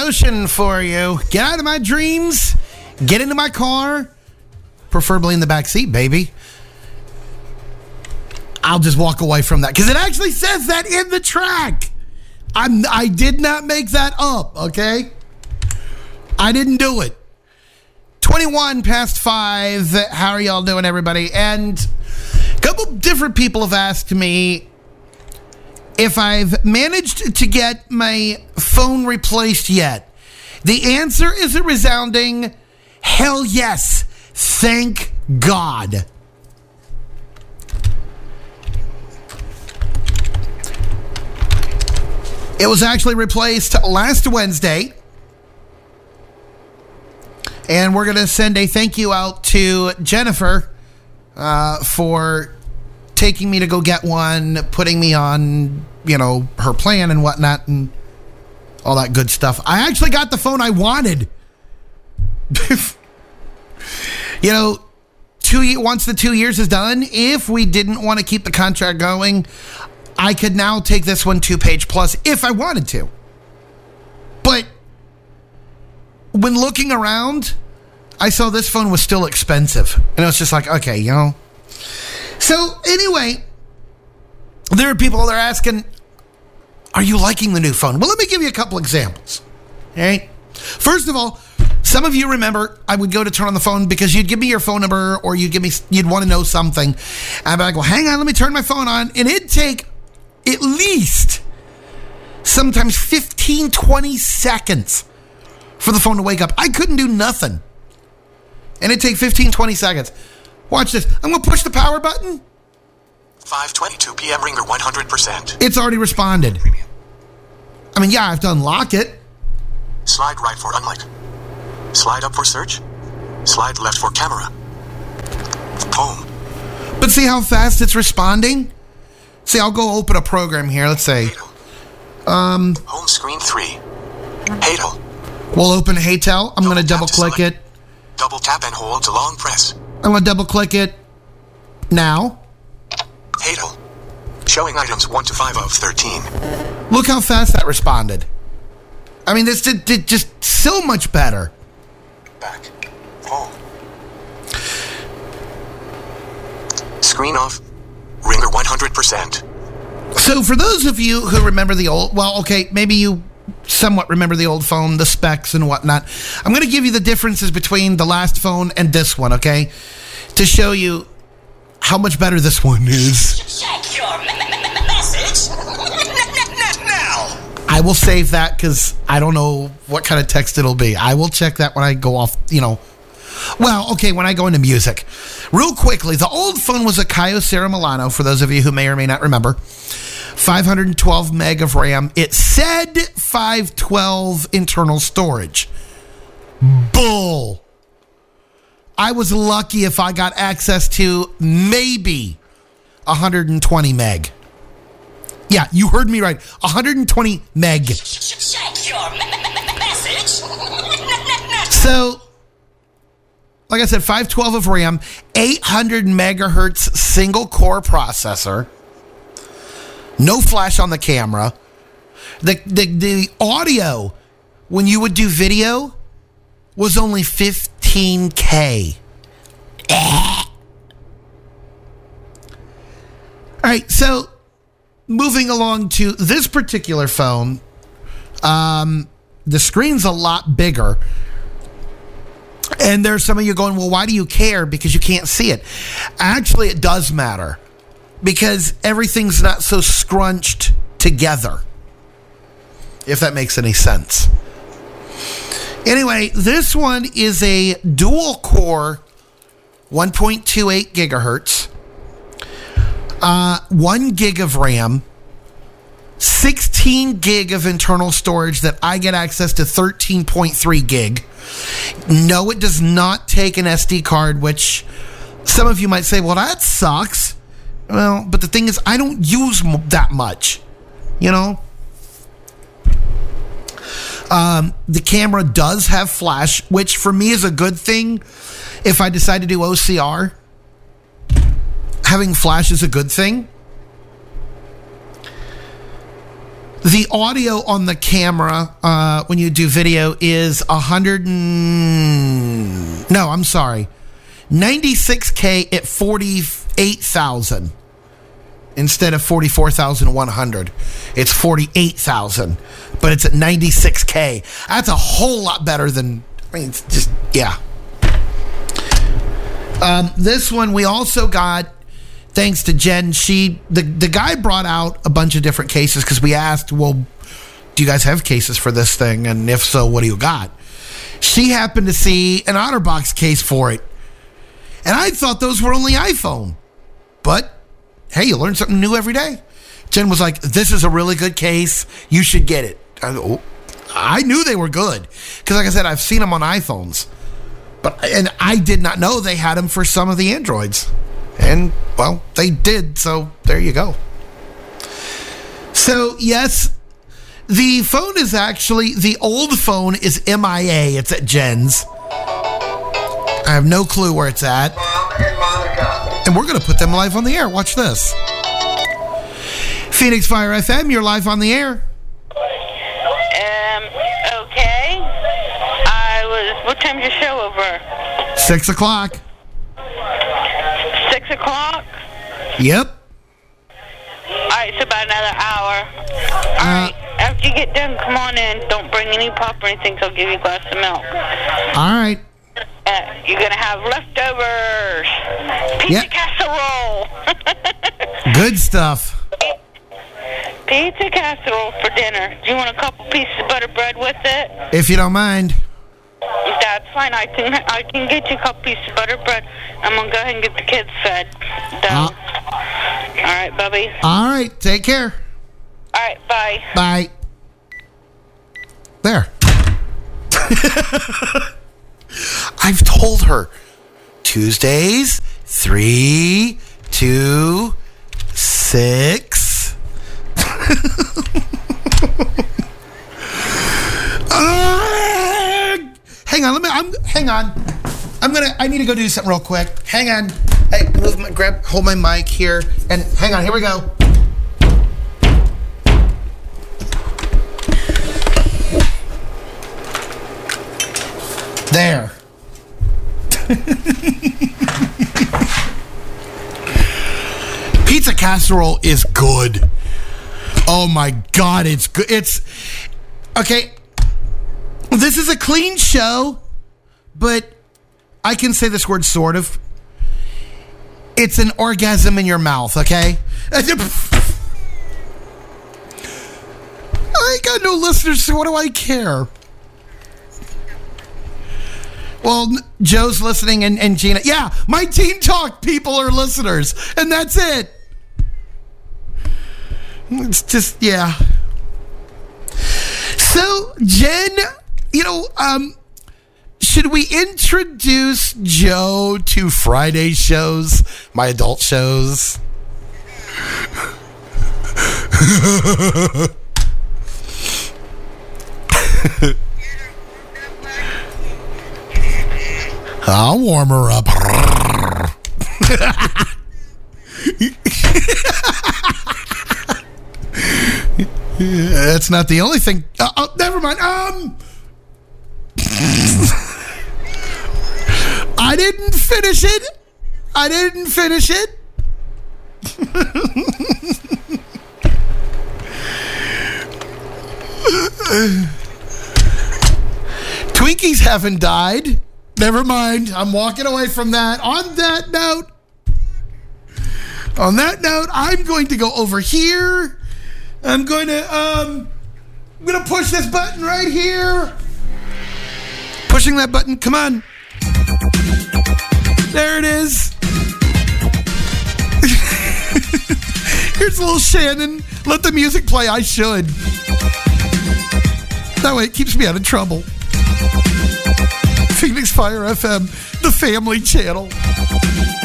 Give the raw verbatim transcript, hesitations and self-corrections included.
promotion for you. Get out of my dreams. Get into my car. Preferably in the back seat, baby. I'll just walk away from that because it actually says that in the track. I'm, I did not make that up, okay? I didn't do it. twenty-one past five. How are y'all doing, everybody? And a couple different people have asked me if I've managed to get my phone replaced yet. The answer is a resounding hell yes. Thank God. It was actually replaced last Wednesday. And we're going to send a thank you out to Jennifer uh, for taking me to go get one, putting me on, you know, her plan and whatnot and all that good stuff. I actually got the phone I wanted. You know, two once the two years is done, if we didn't want to keep the contract going, I could now take this one to Page Plus if I wanted to. But when looking around, I saw this phone was still expensive. And it was just like, okay, you know. So anyway, there are people that are asking, are you liking the new phone? Well, let me give you a couple examples. All right. First of all, some of you remember I would go to turn on the phone because you'd give me your phone number or you'd give me, you'd want to know something. And I'd be like, well, hang on, let me turn my phone on. And it'd take at least sometimes fifteen, twenty seconds for the phone to wake up. I couldn't do nothing. And it'd take fifteen, twenty seconds. Watch this. I'm going to push the power button. five twenty-two p.m. ringer one hundred percent. It's already responded. I mean, yeah, I have to unlock it. Slide right for unlock. Slide up for search. Slide left for camera. Home. But see how fast it's responding? See, I'll go open a program here. Let's say. Um, Home screen three. Hadel. We'll open Haytel. I'm going to double click it. Double tap and hold to long press. I'm going to double click it now. Hadel. Showing items one to five of thirteen. Look how fast that responded. I mean, this did, did just so much better. Back. Home. Screen off. Ringer one hundred percent. So for those of you who remember the old, well, okay, maybe you somewhat remember the old phone, the specs and whatnot. I'm going to give you the differences between the last phone and this one, okay? To show you how much better this one is. Check your message now. I will save that because I don't know what kind of text it'll be. I will check that when I go off, you know. Well, okay, when I go into music. Real quickly, the old phone was a Kyocera Milano, for those of you who may or may not remember. five hundred twelve meg of RAM. It said five twelve internal storage. Bull. I was lucky if I got access to maybe one hundred twenty meg. Yeah, you heard me right. one hundred twenty meg. Check your message. So, like I said, five twelve of RAM, eight hundred megahertz single core processor, no flash on the camera. The, the, the audio, when you would do video, was only fifteen K. Eh. All right, so moving along to this particular phone, um, the screen's a lot bigger. And there's some of you going, well, why do you care? Because you can't see it. Actually, it does matter. Because everything's not so scrunched together. If that makes any sense. Anyway, this one is a dual core one point two eight gigahertz. Uh, one gig of RAM. sixteen gig of internal storage that I get access to thirteen point three gig. No, it does not take an S D card, which some of you might say, well, that sucks. Well, but the thing is, I don't use that much, you know? Um, the camera does have flash, which for me is a good thing. If I decide to do O C R, having flash is a good thing. The audio on the camera uh, when you do video is one hundred and... No, I'm sorry. ninety-six K at forty-eight thousand instead of forty-four thousand one hundred. It's forty-eight thousand, but it's at ninety-six K. That's a whole lot better than... I mean, it's just... Yeah. Um, this one we also got... Thanks to Jen, she the, the guy brought out a bunch of different cases because we asked, well, do you guys have cases for this thing? And if so, what do you got? She happened to see an OtterBox case for it. And I thought those were only iPhone. But, hey, you learn something new every day. Jen was like, this is a really good case. You should get it. I, oh, I knew they were good. Because, like I said, I've seen them on iPhones. But and I did not know they had them for some of the Androids. And, well, they did, so there you go. So, yes, the phone is actually, the old phone is M I A. It's at Jen's. I have no clue where it's at. And we're going to put them live on the air. Watch this. Phoenix Fire F M, you're live on the air. Um, okay. I was, what time's your show over? Six o'clock. Six o'clock? Yep. All right, so about another hour. All Uh, right, after you get done, come on in. Don't bring any pop or anything, so I'll give you a glass of milk. All right. Uh, you're going to have leftovers. Pizza Yep. casserole. Good stuff. Pizza casserole for dinner. Do you want a couple pieces of butter bread with it? If you don't mind. That's fine. I can I can get you a couple pieces of butter bread. I'm going to go ahead and get the kids fed. Done. Uh, All right, Bubby. All right. Take care. All right, bye. Bye. There. I've told her. Tuesdays, three, two, six. uh, hang on, let me. I'm. Hang on. I'm gonna. I need to go do something real quick. Hang on. Hey, move my. Grab. Hold my mic here. And hang on. Here we go. There. Pizza casserole is good. Oh my God, it's good. It's okay. This is a clean show, but I can say this word sort of. It's an orgasm in your mouth, okay? I ain't got no listeners, so what do I care? Well, Joe's listening and, and Gina. Yeah, my Teen Talk people are listeners, and that's it. It's just, yeah. So, Jen, you know, um, should we introduce Joe to Friday shows, my adult shows? I'll warm her up. That's not the only thing. Uh, oh, never mind. Um, I didn't finish it. I didn't finish it. Twinkies haven't died. Never mind. I'm walking away from that. On that note, on that note, I'm going to go over here. I'm going to, um, I'm going to push this button right here. Pushing that button. Come on. There it is. Here's a little Shannon. Let the music play. I should. That way it keeps me out of trouble. Phoenix Fire F M, the family channel.